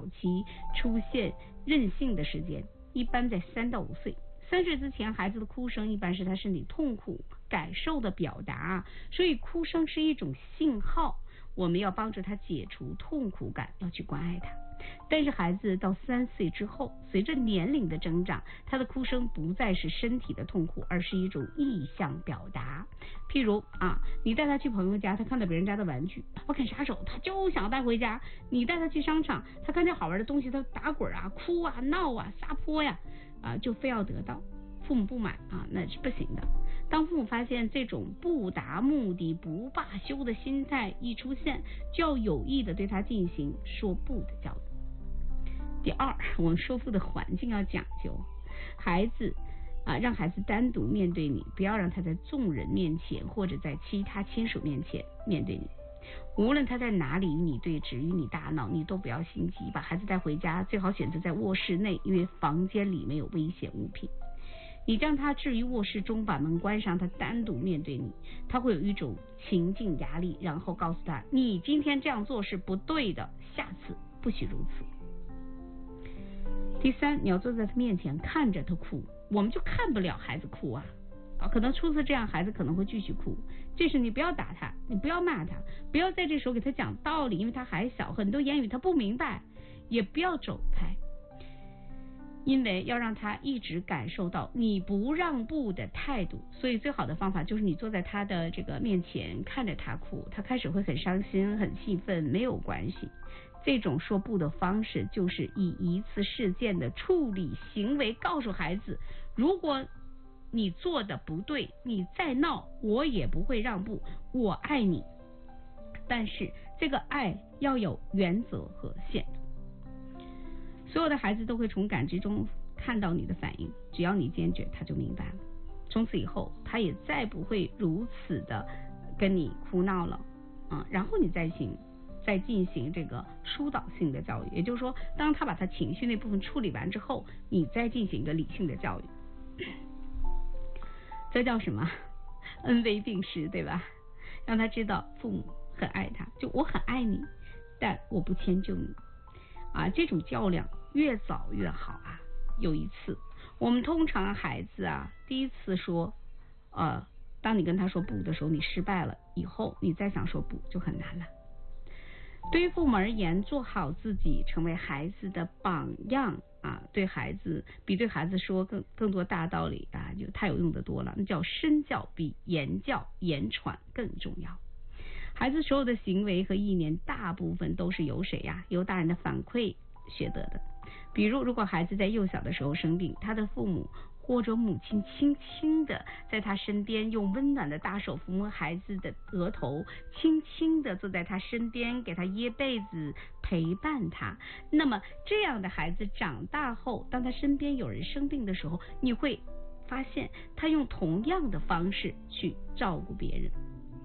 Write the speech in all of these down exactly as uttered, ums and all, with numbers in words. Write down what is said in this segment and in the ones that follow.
期出现任性的时间，一般在三到五岁。三岁之前，孩子的哭声一般是他身体痛苦感受的表达，所以哭声是一种信号，我们要帮助他解除痛苦感，要去关爱他。但是孩子到三岁之后，随着年龄的增长，他的哭声不再是身体的痛苦，而是一种意向表达。譬如啊，你带他去朋友家，他看到别人家的玩具，他不肯撒手，他就想带回家。你带他去商场，他看见好玩的东西，他打滚啊、哭啊、闹啊、撒泼呀，啊，就非要得到。父母不满啊，那是不行的。当父母发现这种不达目的不罢休的心态一出现，就要有意的对他进行说不的教育。第二，我们说不的环境要讲究，孩子啊，让孩子单独面对你，不要让他在众人面前或者在其他亲属面前面对你。无论他在哪里与你对峙，与你大闹，你都不要心急，把孩子带回家，最好选择在卧室内，因为房间里没有危险物品。你将他置于卧室中，把门关上，他单独面对你，他会有一种情境压力，然后告诉他，你今天这样做是不对的，下次不许如此。第三，你要坐在他面前看着他哭，我们就看不了孩子哭啊，啊，可能初次这样，孩子可能会继续哭。这时你不要打他，你不要骂他，不要在这时候给他讲道理，因为他还小，很多言语他不明白，也不要走开。因为要让他一直感受到你不让步的态度，所以最好的方法就是你坐在他的这个面前看着他哭，他开始会很伤心很气愤，没有关系。这种说不的方式就是以一次事件的处理行为告诉孩子，如果你做的不对，你再闹我也不会让步，我爱你，但是这个爱要有原则和限度。所有的孩子都会从感知中看到你的反应，只要你坚决，他就明白了。从此以后，他也再不会如此的跟你哭闹了啊。然后你再行再进行这个疏导性的教育，也就是说，当他把他情绪那部分处理完之后，你再进行一个理性的教育。这叫什么？恩威并施，对吧？让他知道父母很爱他，就我很爱你，但我不迁就你。啊，这种较量越早越好啊。有一次，我们通常孩子啊，第一次说，呃，当你跟他说不的时候，你失败了，以后你再想说不就很难了。对于父母而言，做好自己，成为孩子的榜样啊，对孩子比对孩子说更更多大道理啊，就太有用的多了。那叫身教比言教言传更重要。孩子所有的行为和意念大部分都是由谁呀？由大人的反馈学得的。比如如果孩子在幼小的时候生病，他的父母或者母亲轻轻的在他身边，用温暖的大手抚摸孩子的额头，轻轻的坐在他身边，给他掖被子，陪伴他。那么这样的孩子长大后，当他身边有人生病的时候，你会发现他用同样的方式去照顾别人。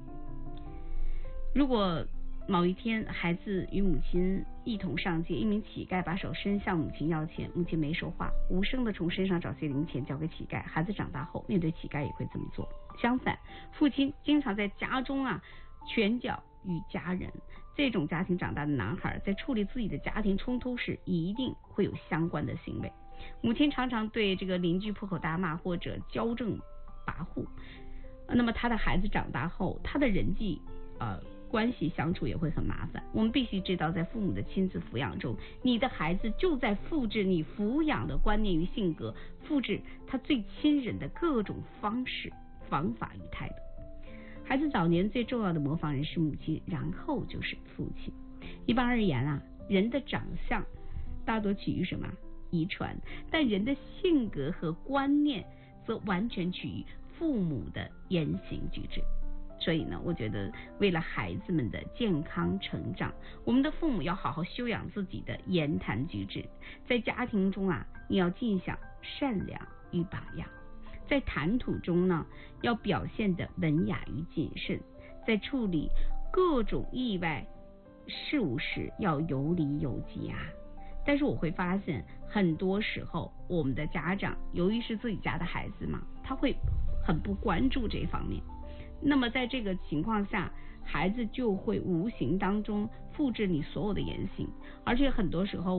如果某一天孩子与母亲一同上街，一名乞丐把手伸向母亲要钱，母亲没说话，无声的从身上找些零钱交给乞丐。孩子长大后面对乞丐也会这么做。相反，父亲经常在家中啊拳脚与家人，这种家庭长大的男孩在处理自己的家庭冲突时一定会有相关的行为。母亲常常对这个邻居破口大骂或者娇正跋扈，那么他的孩子长大后，他的人际呃关系相处也会很麻烦。我们必须知道，在父母的亲自抚养中，你的孩子就在复制你抚养的观念与性格，复制他最亲人的各种方式、方法与态度。孩子早年最重要的模仿人是母亲，然后就是父亲。一般而言啊，人的长相大多取于什么？遗传，但人的性格和观念则完全取于父母的言行举止。所以呢，我觉得为了孩子们的健康成长，我们的父母要好好修养自己的言谈举止。在家庭中啊，你要尽享善良与榜样；在谈吐中呢，要表现得文雅与谨慎；在处理各种意外事物时，要有理有节啊。但是我会发现，很多时候我们的家长由于是自己家的孩子嘛，他会很不关注这方面。那么在这个情况下，孩子就会无形当中复制你所有的言行，而且很多时候